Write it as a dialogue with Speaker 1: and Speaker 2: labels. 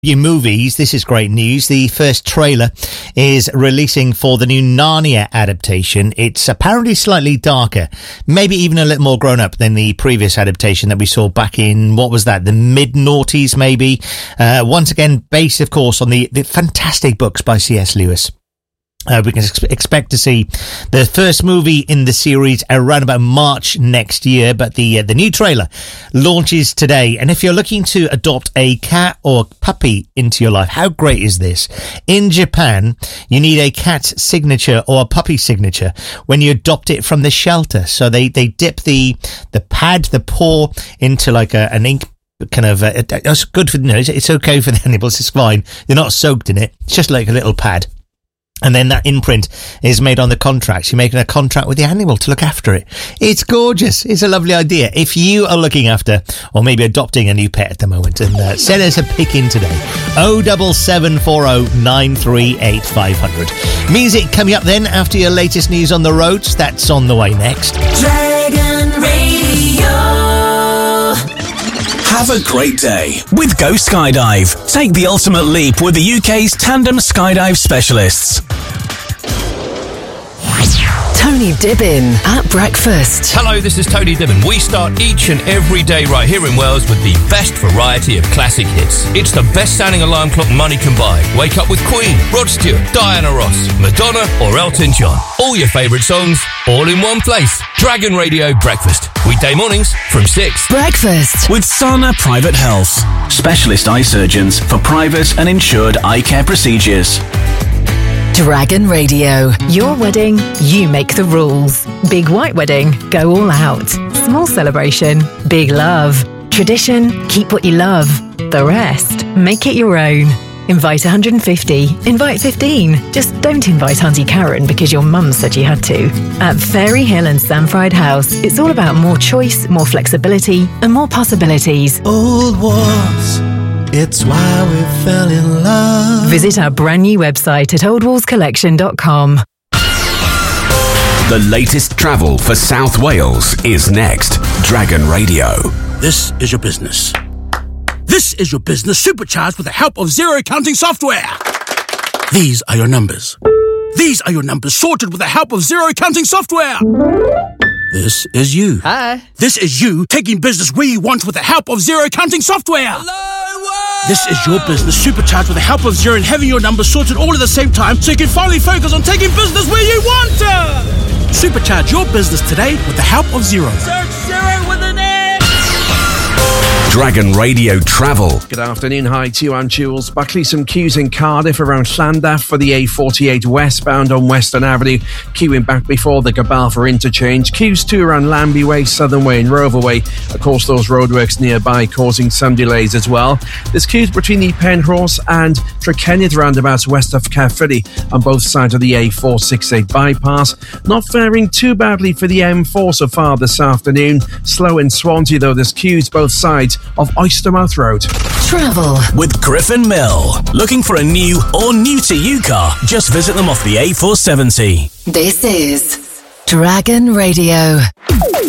Speaker 1: Movies, this is great news. The first trailer is releasing for the new Narnia adaptation. It's apparently slightly darker, maybe even a little more grown up than the previous adaptation that we saw back in, what was that, the mid-noughties maybe? Once again, based, of course, on the fantastic books by C.S. Lewis. We can expect to see the first movie in the series around about March next year, but the new trailer launches today. And if you're looking to adopt a cat or puppy into your life, how great is this? In Japan, you need a cat signature or a puppy signature when you adopt it from the shelter. So they dip the paw into like an ink kind of, it's good for, it's okay for the animals, it's fine. They're not soaked in it. It's just like a little pad. And then that imprint is made on the contracts. You're making a contract with the animal to look after it. It's gorgeous. It's a lovely idea. If you are looking after or maybe adopting a new pet at the moment, and send us a pic in today. 07740 938 500. Music coming up then after your latest news on the roads. That's on the way next.
Speaker 2: Dragon Radio.
Speaker 3: Have a great day with Go Skydive. Take the ultimate leap with the UK's tandem skydive specialists.
Speaker 4: Tony Dibbin at breakfast.
Speaker 5: Hello, this is Tony Dibbin. We start each and every day right here in Wales with the best variety of classic hits. It's the best sounding alarm clock money can buy. Wake up with Queen, Rod Stewart, Diana Ross, Madonna or Elton John. All your favourite songs, all in one place. Dragon Radio Breakfast. Weekday mornings from 6.
Speaker 4: Breakfast
Speaker 3: with Sana Private Health. Specialist eye surgeons for private and insured eye care procedures.
Speaker 4: Dragon Radio. Your wedding, you make the rules. Big white wedding, go all out. Small celebration, big love. Tradition, keep what you love. The rest, make it your own. Invite 150, invite 15. Just don't invite Auntie Karen because your mum said you had to. At Fairy Hill and Samfried House, it's all about more choice, more flexibility, and more possibilities.
Speaker 6: Old walls, it's why we fell in love.
Speaker 4: Visit our brand new website at oldwallscollection.com.
Speaker 7: The latest travel for South Wales is next. Dragon Radio.
Speaker 8: This is your business. This is your business supercharged with the help of zero counting software. These are your numbers. These are your numbers sorted with the help of zero counting software. This is you.
Speaker 9: Hi.
Speaker 8: This is you taking business where you want with the help of zero counting software.
Speaker 9: Hello, world.
Speaker 8: This is your business supercharged with the help of Zero and having your numbers sorted all at the same time so you can finally focus on taking business where you want to. Supercharge your business today with the help of Zero.
Speaker 9: Search Zero with an X.
Speaker 7: Dragon Radio Travel.
Speaker 10: Good afternoon. Hi to you, I'm Jules Buckley. Some queues in Cardiff around Llandaff for the A48 westbound on Western Avenue. Queuing back before the Gabalfa interchange. Queues too around Lambie Way, Southern Way and Rover Way. Of course, those roadworks nearby causing some delays as well. There's queues between the Penrhos and Trekennydd roundabouts west of Caerphilly on both sides of the A468 bypass. Not faring too badly for the M4 so far this afternoon. Slow in Swansea though, there's queues both sides of Oystermouth Road.
Speaker 4: Travel
Speaker 3: with Griffin Mill. Looking for a new or new to you car? Just visit them off the A470.
Speaker 4: This is Dragon Radio.